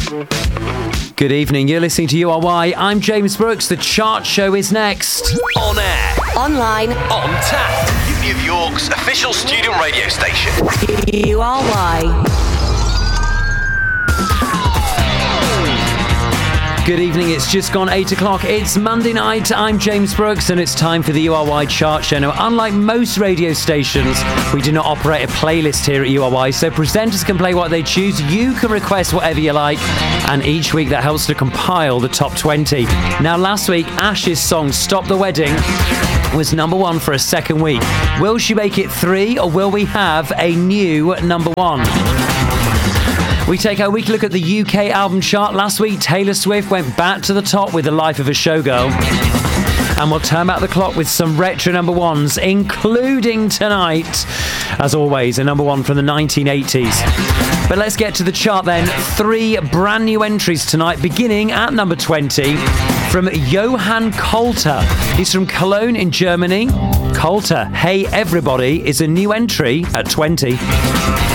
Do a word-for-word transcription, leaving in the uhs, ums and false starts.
Good evening, you're listening to U R Y. I'm James Brooks. The Chart Show is next. On air. Online. On tap. New York's official student radio station. U R Y. Good evening, it's just gone eight o'clock. It's Monday night. I'm James Brooks and it's time for the U R Y Chart Show. Now, unlike most radio stations, we do not operate a playlist here at U R Y, so presenters can play what they choose. You can request whatever you like, and each week that helps to compile the top twenty. Now, last week, Ash's song Stop the Wedding was number one for a second week. Will she make it three, or will we have a new number one? We take our weekly look at the U K album chart. Last week, Taylor Swift went back to the top with The Life of a Showgirl. And we'll turn back the clock with some retro number ones, including tonight, as always, a number one from the nineteen eighties. But let's get to the chart then. Three brand new entries tonight, beginning at number twenty from Johann Coulter. He's from Cologne in Germany. Coulter, Hey Everybody, is a new entry at twenty.